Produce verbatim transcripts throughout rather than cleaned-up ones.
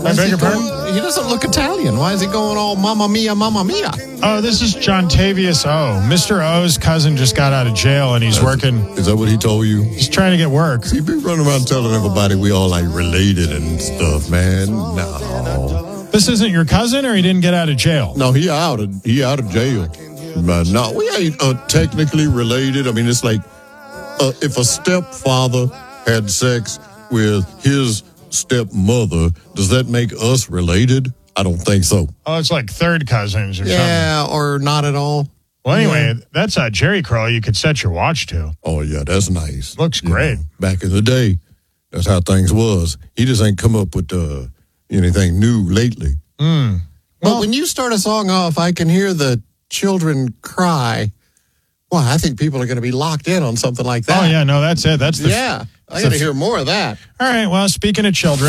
I beg your pardon? He doesn't look Italian. Why is he going all mamma mia, mamma mia? Oh, this is John Tavius O. Mister O's cousin just got out of jail, and he's That's, working. Is that what he told you? He's trying to get work. He be running around telling everybody we all like related and stuff, man. No. This isn't your cousin, or he didn't get out of jail? No, he out of, he out of jail. But no, we ain't uh, technically related. I mean, it's like uh, if a stepfather had sex with his stepmother, does that make us related? I don't think so. Oh, it's like third cousins or Yeah, something. or not at all. Well, anyway, yeah. that's a Jerry curl you could set your watch to. Oh, yeah, that's nice. Looks you great. know, back in the day, that's how things was. He just ain't come up with uh, anything new lately. Mm. Well, but when you start a song off, I can hear the children cry. Well, I think people are going to be locked in on something like that. Oh, yeah, no, that's it. That's the Yeah, I got to hear more of that. All right, well, speaking of children...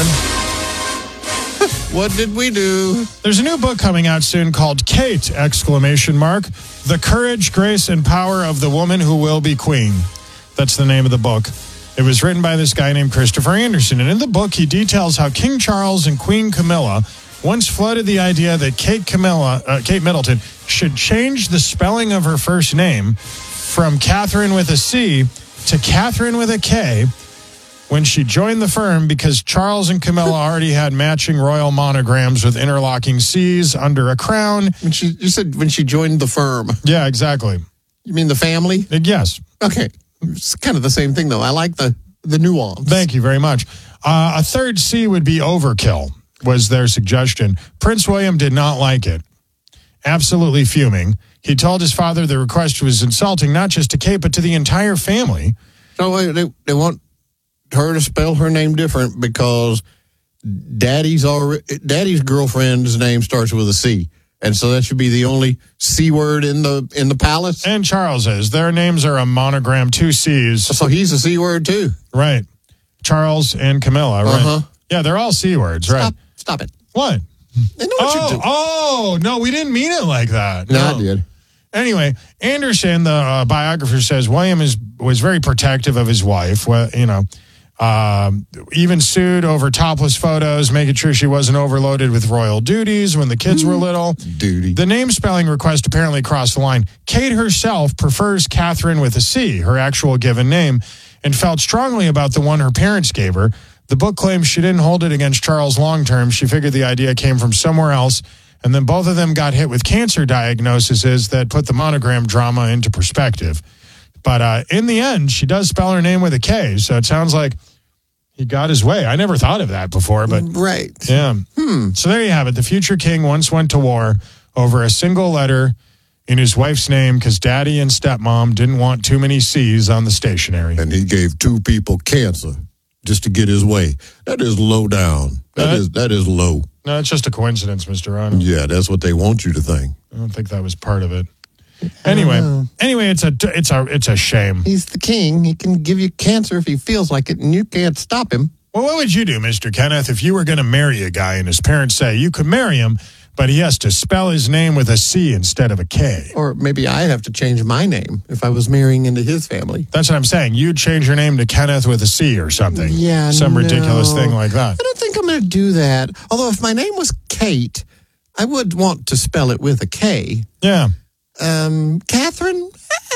What did we do? There's a new book coming out soon called Kate, exclamation mark. The Courage, Grace, and Power of the Woman Who Will Be Queen. That's the name of the book. It was written by this guy named Christopher Anderson. And in the book, he details how King Charles and Queen Camilla once floated the idea that Kate Camilla, uh, Kate Middleton should change the spelling of her first name from Catherine with a C to Catherine with a K when she joined the firm, because Charles and Camilla already had matching royal monograms with interlocking C's under a crown. When she, you said when she joined the firm. Yeah, exactly. You mean the family? Uh, yes. Okay. It's kind of the same thing, though. I like the, the nuance. Thank you very much. Uh, a third C would be overkill, was their suggestion. Prince William did not like it. Absolutely fuming. He told his father the request was insulting not just to Kate, but to the entire family. So they, they want her to spell her name different because daddy's already, daddy's girlfriend's name starts with a C. And so that should be the only C word in the in the palace. And Charles's. Their names are a monogram, two C's. So he's a C word too. Right. Charles and Camilla, right? Uh-huh. Yeah, they're all C words, Stop, right? stop it. What? They know what oh, you're doing. Oh, no, we didn't mean it like that. No, I did. Anyway, Anderson, the uh, biographer, says William is was very protective of his wife. Well, you know, um, even sued over topless photos, making sure she wasn't overloaded with royal duties when the kids were little. Duty. The name spelling request apparently crossed the line. Kate herself prefers Catherine with a C, her actual given name, and felt strongly about the one her parents gave her. The book claims she didn't hold it against Charles long term. She figured the idea came from somewhere else. And then both of them got hit with cancer diagnoses that put the monogram drama into perspective. But uh, in the end, she does spell her name with a K. So it sounds like he got his way. I never thought of that before, but right. Yeah. Hmm. So there you have it. The future king once went to war over a single letter in his wife's name because daddy and stepmom didn't want too many C's on the stationery. And he gave two people cancer just to get his way. That is low down. That Uh, is that is low. No, it's just a coincidence, Mister Ron. Yeah, that's what they want you to think. I don't think that was part of it. Anyway, anyway, it's a it's a it's a shame. He's the king. He can give you cancer if he feels like it, and you can't stop him. Well, what would you do, Mister Kenneth, if you were going to marry a guy and his parents say you could marry him, but he has to spell his name with a C instead of a K? Or maybe I'd have to change my name if I was marrying into his family. That's what I'm saying. You'd change your name to Kenneth with a C or something. Yeah, Some no. ridiculous thing like that. I don't think I'm going to do that. Although if my name was Kate, I would want to spell it with a K. Yeah. Um, Catherine,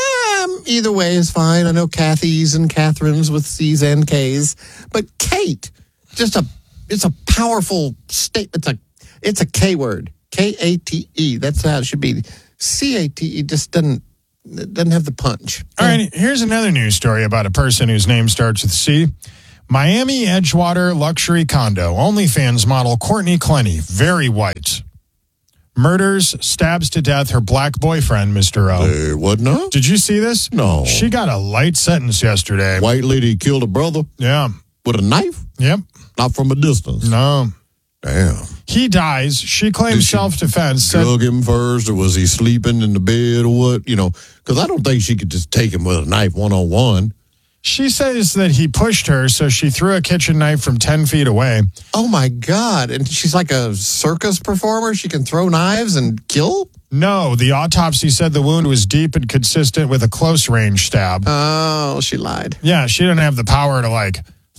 um, either way is fine. I know Kathy's and Catherines with C's and K's, but Kate, just a, it's a powerful state. It's a, it's a K word, K A T E. That's how it should be. C A T E just doesn't, it doesn't have the punch. All right, here's another news story about a person whose name starts with C. Miami Edgewater luxury condo. OnlyFans model Courtney Clenny, very white. Murders, stabs to death her black boyfriend, Mister O. Hey, what now? Did you see this? No. She got a light sentence yesterday. White lady killed a brother Yeah. with a knife? Yep. Not from a distance. No. Damn. He dies. She claims Did she self-defense. Said, Drug him first, or was he sleeping in the bed, or what? You know, because I don't think she could just take him with a knife one-on-one. she says that he pushed her, so she threw a kitchen knife from ten feet away. Oh, my God. And she's like a circus performer? She can throw knives and kill? No, the autopsy said the wound was deep and consistent with a close-range stab. Oh, she lied. Yeah, she didn't have the power to, like,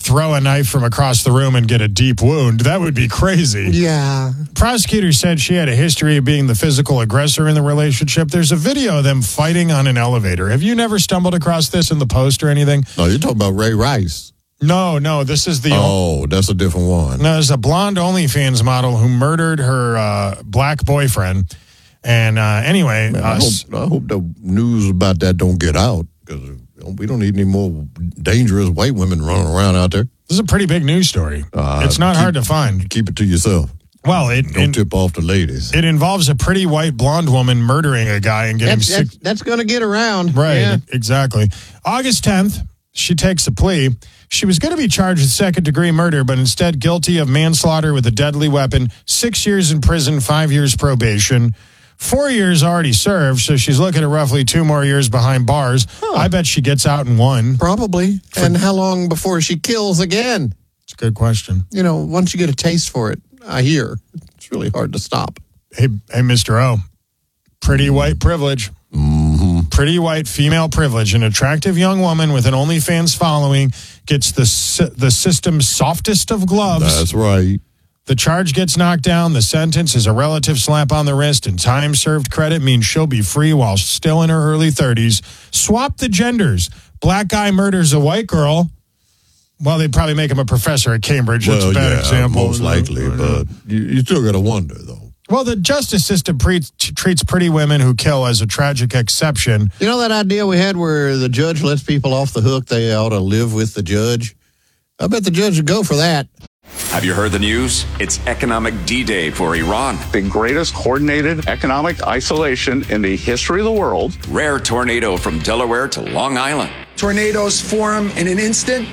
throw a knife from across the room and get a deep wound. That would be crazy. Yeah. Prosecutors said she had a history of being the physical aggressor in the relationship. There's a video of them fighting on an elevator. Have you never stumbled across this in the Post or anything? No, you're talking about Ray Rice. No, no, this is the... Oh, that's a different one. No, there's a blonde OnlyFans model who murdered her uh, black boyfriend. And uh, anyway... Man, uh, I, hope, I hope the news about that don't get out, because we don't need any more dangerous white women running around out there. This is a pretty big news story. Uh, it's not keep, hard to find. Keep it to yourself. Well, it... Don't it, tip off the ladies. It involves a pretty white blonde woman murdering a guy and getting... That's, sick. that's, that's going to get around. Right, Yeah. exactly. August tenth, she takes a plea. She was going to be charged with second-degree murder, but instead guilty of manslaughter with a deadly weapon, six years in prison, five years probation, four years already served, so she's looking at roughly two more years behind bars. Huh. I bet she gets out in one. Probably. For, and how long before she kills again? It's a good question. You know, once you get a taste for it, I hear, it's really hard to stop. Hey, hey, Mister O, pretty white privilege. Mm-hmm. Pretty white female privilege. An attractive young woman with an OnlyFans following gets the the system's softest of gloves. That's right. The charge gets knocked down. The sentence is a relative slap on the wrist, and time served credit means she'll be free while still in her early thirties. Swap the genders. Black guy murders a white girl. Well, they'd probably make him a professor at Cambridge. That's Well, a bad yeah, example. most likely, but you, you still got to wonder, though. Well, the justice system pre- treats pretty women who kill as a tragic exception. You know that idea we had where the judge lets people off the hook, they ought to live with the judge? I bet the judge would go for that. Have you heard the news? It's economic D-Day for Iran. The greatest coordinated economic isolation in the history of the world. Rare tornado from Delaware to Long Island. Tornadoes form in an instant.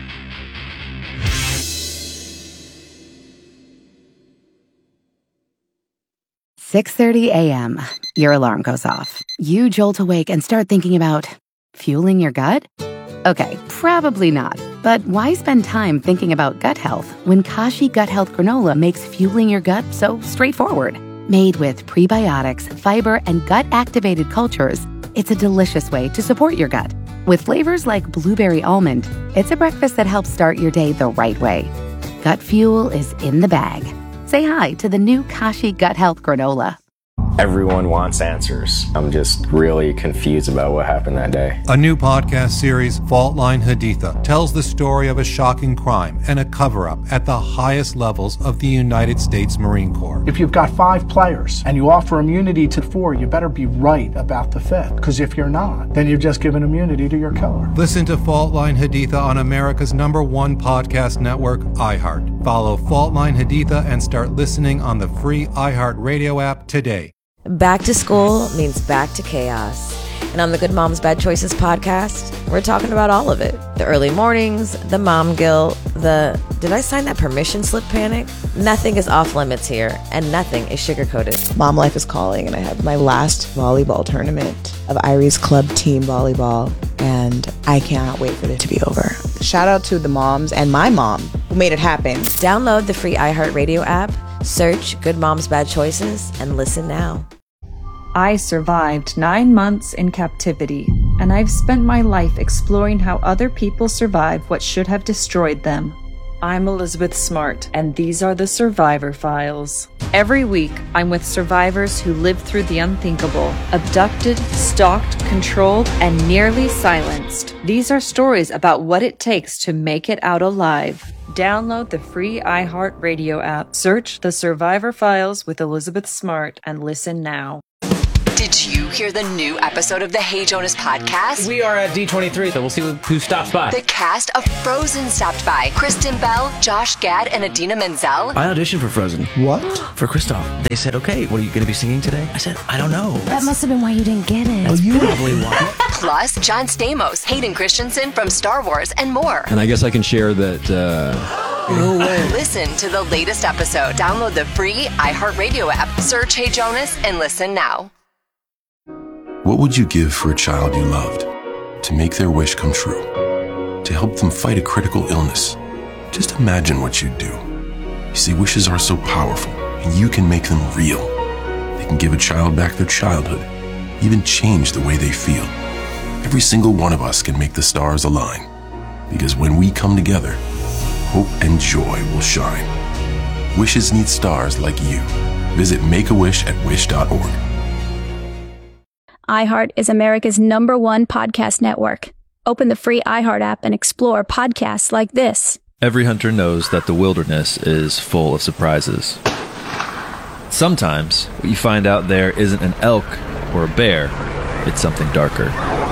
six thirty a.m. Your alarm goes off. You jolt awake and start thinking about fueling your gut? Okay, probably not. But why spend time thinking about gut health when Kashi Gut Health Granola makes fueling your gut so straightforward? Made with prebiotics, fiber, and gut-activated cultures, it's a delicious way to support your gut. With flavors like blueberry almond, it's a breakfast that helps start your day the right way. Gut fuel is in the bag. Say hi to the new Kashi Gut Health Granola. Everyone wants answers. I'm just really confused about what happened that day. A new podcast series, Fault Line Haditha, tells the story of a shocking crime and a cover-up at the highest levels of the United States Marine Corps. If you've got five players and you offer immunity to four, you better be right about the fifth. Because if you're not, then you've just given immunity to your killer. Listen to Fault Line Haditha on America's number one podcast network, iHeart. Follow Fault Line Haditha and start listening on the free iHeart Radio app today. Back to school means back to chaos. And on the Good Moms Bad Choices podcast, we're talking about all of it. The early mornings, the mom guilt, the did I sign that permission slip panic? Nothing is off limits here, and nothing is sugar-coated. Mom life is calling, and I have my last volleyball tournament of Irie's club team volleyball, and I cannot wait for it to be over. Shout out to the moms and my mom who made it happen. Download the free iHeartRadio app, search Good Moms Bad Choices, and listen now. I survived nine months in captivity, and I've spent my life exploring how other people survive what should have destroyed them. I'm Elizabeth Smart, and these are the Survivor Files. Every week, I'm with survivors who lived through the unthinkable, abducted, stalked, controlled, and nearly silenced. These are stories about what it takes to make it out alive. Download the free iHeartRadio app, search The Survivor Files with Elizabeth Smart, and listen now. Did you hear the new episode of the Hey Jonas podcast? We are at D twenty-three, so we'll see who stops by. The cast of Frozen stopped by. Kristen Bell, Josh Gad, and Adina Menzel. I auditioned for Frozen. What? For Kristoff. They said, okay, what are you going to be singing today? I said, I don't know. That must have been why you didn't get it. That's oh, probably why. Plus, John Stamos, Hayden Christensen from Star Wars, and more. And I guess I can share that... Uh... No way. Listen to the latest episode. Download the free iHeartRadio app. Search Hey Jonas and listen now. What would you give for a child you loved? To make their wish come true? To help them fight a critical illness? Just imagine what you'd do. You see, wishes are so powerful, and you can make them real. They can give a child back their childhood, even change the way they feel. Every single one of us can make the stars align. Because when we come together, hope and joy will shine. Wishes need stars like you. Visit Make-A-Wish at wish dot org. iHeart is America's number one podcast network. Open the free iHeart app and explore podcasts like this. Every hunter knows that the wilderness is full of surprises. Sometimes, what you find out there isn't an elk or a bear, it's something darker.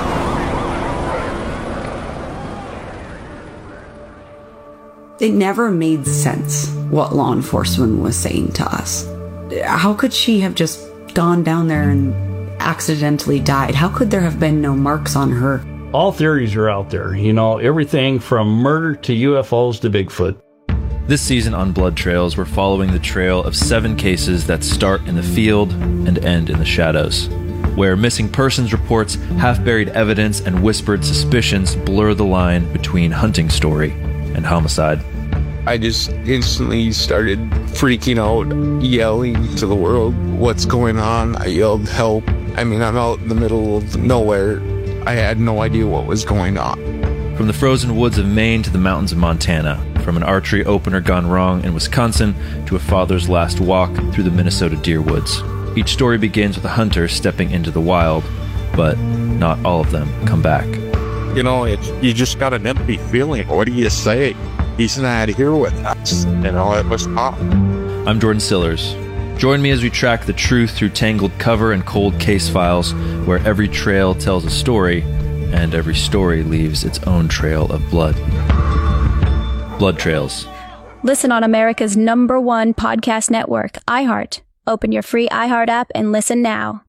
It never made sense what law enforcement was saying to us. How could she have just gone down there and accidentally died? How could there have been no marks on her? All theories are out there, you know, everything from murder to U F Os to Bigfoot. This season on Blood Trails, we're following the trail of seven cases that start in the field and end in the shadows, where missing persons reports, half-buried evidence, and whispered suspicions blur the line between hunting story and homicide. I just instantly started freaking out, yelling to the world, "What's going on?" I yelled, "Help." I mean, I'm out in the middle of nowhere. I had no idea what was going on. From the frozen woods of Maine to the mountains of Montana, from an archery opener gone wrong in Wisconsin to a father's last walk through the Minnesota deer woods. Each story begins with a hunter stepping into the wild, but not all of them come back. You know, it's, you just got an empty feeling. What do you say? He's not here with us. You know, it was tough. I'm Jordan Sillers. Join me as we track the truth through tangled cover and cold case files, where every trail tells a story, and every story leaves its own trail of blood. Blood Trails. Listen on America's number one podcast network, iHeart. Open your free iHeart app and listen now.